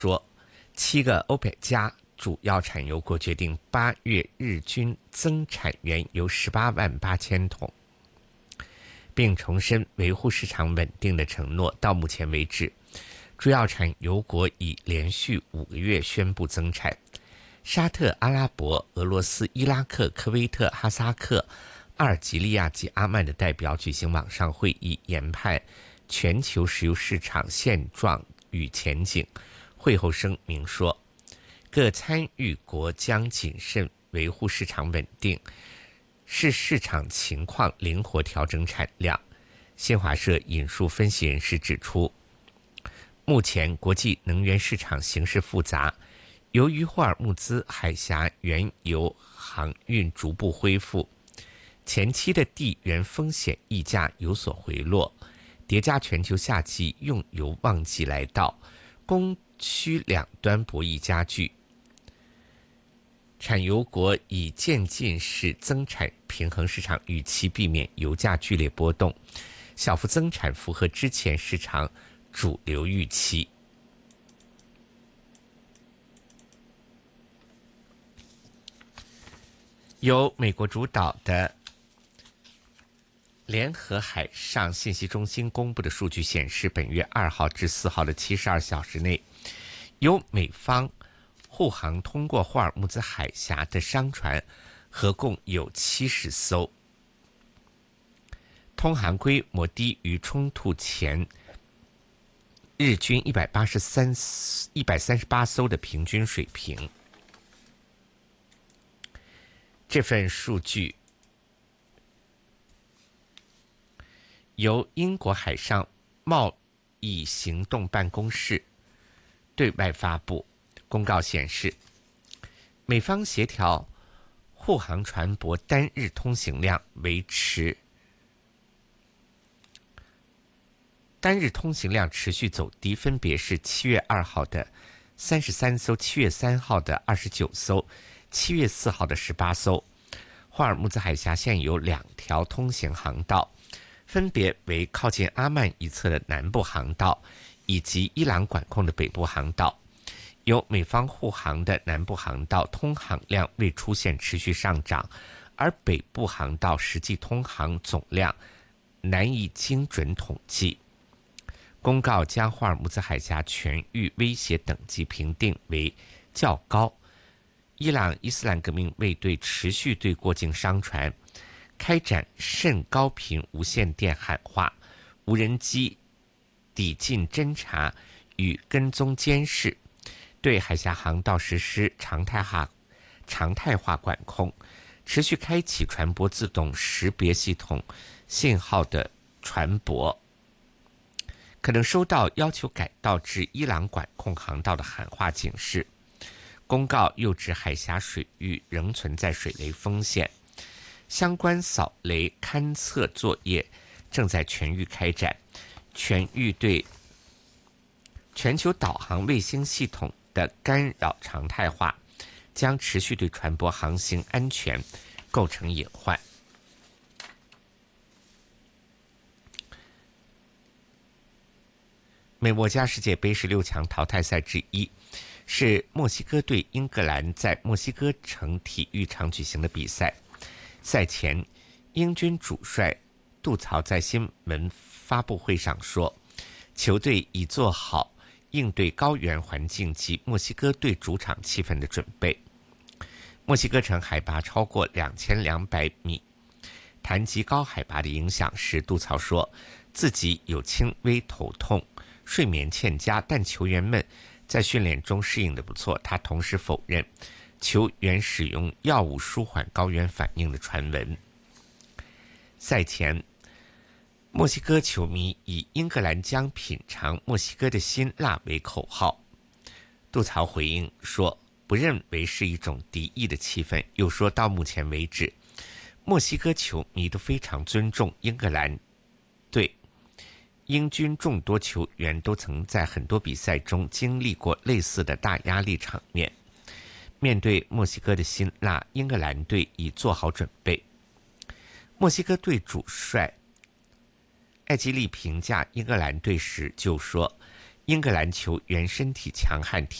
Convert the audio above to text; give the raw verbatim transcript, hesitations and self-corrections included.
说，七个欧佩克加主要产油国决定八月日均增产原油十八万八千桶，并重申维护市场稳定的承诺。到目前为止，主要产油国已连续五个月宣布增产。沙特阿拉伯、俄罗斯、伊拉克、科威特、哈萨克、阿尔及利亚及阿曼的代表举行网上会议，研判全球石油市场现状与前景。会后声明说，各参与国将谨慎维护市场稳定，视市场情况灵活调整产量。新华社引述分析人士指出，目前国际能源市场形势复杂，由于霍尔木兹海峡原油航运逐步恢复，前期的地缘风险溢价有所回落，叠加全球夏季用油旺季来到，供需两端博弈加剧，产油国以渐进式增产平衡市场预期，避免油价剧烈波动，小幅增产符合之前市场主流预期。由美国主导的联合海上信息中心公布的数据显示，本月二号至四号的七十二小时内，由美方护航通过霍尔木兹海峡的商船合共有七十艘，通航规模低于冲突前日均一百八十三、一百三十八艘的平均水平。这份数据由英国海上贸易行动办公室对外发布。公告显示，美方协调护航船舶单日通行量维持单日通行量持续走低，分别是七月二号的三十三艘、七月三号的二十九艘、七月四号的十八艘。霍尔木兹海峡现有两条通行航道，分别为靠近阿曼一侧的南部航道以及伊朗管控的北部航道。由美方护航的南部航道通航量未出现持续上涨，而北部航道实际通航总量难以精准统计。公告将霍尔木兹海峡全域威胁等级评定为较高。伊朗伊斯兰革命卫队持续对过境商船开展甚高频无线电喊话、无人机抵近侦察与跟踪监视，对海峡航道实施常态化常态化管控，持续开启船舶自动识别系统信号的船舶可能收到要求改道至伊朗管控航道的喊话警示。公告又指海峡水域仍存在水雷风险，相关扫雷勘测作业正在全域开展，全域对全球导航卫星系统的干扰常态化，将持续对船舶航行安全构成隐患。美墨加世界杯十六强淘汰赛之一，是墨西哥对英格兰在墨西哥城体育场举行的比赛。赛前，英军主帅杜曹在新闻发布会上说，球队已做好应对高原环境及墨西哥队主场气氛的准备。墨西哥城海拔超过两千两百米，谈及高海拔的影响时，杜曹说自己有轻微头痛、睡眠欠佳，但球员们在训练中适应得不错。他同时否认球员使用药物舒缓高原反应的传闻。赛前，墨西哥球迷以英格兰将品尝墨西哥的辛辣为口号。杜曹回应说，不认为是一种敌意的气氛，又说到目前为止，墨西哥球迷都非常尊重英格兰队。英军众多球员都曾在很多比赛中经历过类似的大压力场面。面对墨西哥的辛辣，英格兰队已做好准备。墨西哥队主帅艾基利评价英格兰队时就说， 英格兰球员身体强悍，体